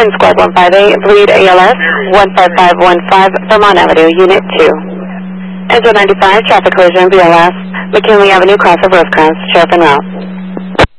Twin Squad 158, bleed ALS 15515, Vermont Avenue, Unit 2. Engine 95, traffic collision, BLS, McKinley Avenue, cross of Rosecrans, Sheriff en route.